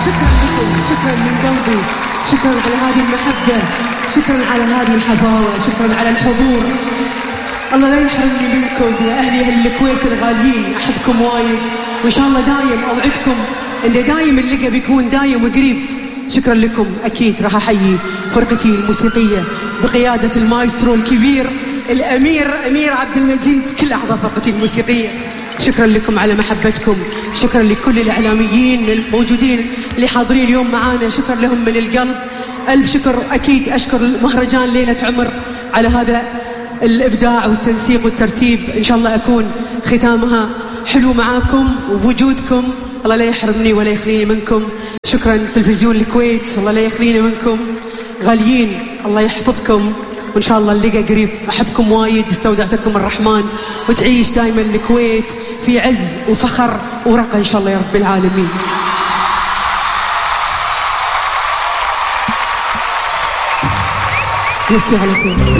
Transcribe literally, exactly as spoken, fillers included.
شكرا لكم، شكرا من قلبي، شكرا على هذه المحبة، شكرا على هذه الحفاوة، شكرا على الحضور. الله لا يحرمني منكم يا أهلي أهل الكويت الغاليين، أحبكم وايد، وإن شاء الله دايم أوعدكم إن دايم اللقاء بيكون دايم وقريب. شكرا لكم. أكيد راح أحيي فرقتي الموسيقية بقيادة المايسترو الكبير الأمير أمير عبد المجيد، كل أعضاء فرقتي الموسيقية. شكرا لكم على محبتكم، شكرا لكل الإعلاميين الموجودين اللي حاضرين اليوم معانا، شكرا لهم من القلب، ألف شكر. أكيد أشكر مهرجان ليلة عمر على هذا الإبداع والتنسيق والترتيب. إن شاء الله أكون ختامها حلو معاكم وبوجودكم. الله لا يحرمني ولا يخليني منكم. شكرا تلفزيون الكويت، الله لا يخليني منكم، غاليين، الله يحفظكم، وإن شاء الله اللقاء قريب. أحبكم وايد، استودعتكم الرحمن، وتعيش دائما الكويت في عز وفخر ورقة إن شاء الله يا رب العالمين. مسي عليكم.